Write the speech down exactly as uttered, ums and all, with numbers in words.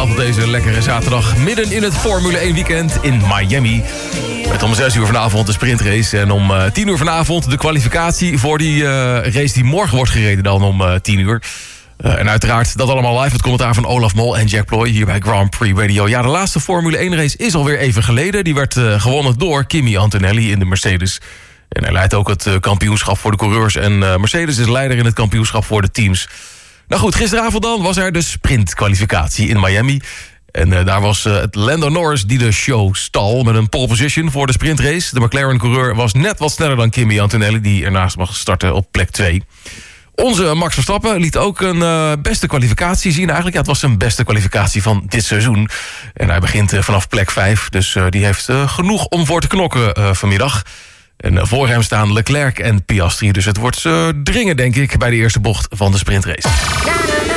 vanavond deze lekkere zaterdag midden in het Formule één weekend in Miami. Met om zes uur vanavond de sprintrace en om uh, tien uur vanavond de kwalificatie voor die uh, race die morgen wordt gereden dan om uh, tien uur. Uh, en uiteraard dat allemaal live, het commentaar van Olaf Mol en Jack Ploy hier bij Grand Prix Radio. Ja, de laatste Formule één race is alweer even geleden. Die werd uh, gewonnen door Kimi Antonelli in de Mercedes. En hij leidt ook het uh, kampioenschap voor de coureurs. En uh, Mercedes is leider in het kampioenschap voor de teams. Nou goed, gisteravond dan was er de sprintkwalificatie in Miami. En uh, daar was uh, het Lando Norris die de show stal met een pole position voor de sprintrace. De McLaren-coureur was net wat sneller dan Kimi Antonelli, die ernaast mag starten op plek twee. Onze Max Verstappen liet ook een uh, beste kwalificatie zien eigenlijk. Ja, het was zijn beste kwalificatie van dit seizoen. En hij begint uh, vanaf plek vijf, dus uh, die heeft uh, genoeg om voor te knokken uh, vanmiddag. En uh, voor hem staan Leclerc en Piastri, dus het wordt uh, dringen denk ik bij de eerste bocht van de sprintrace.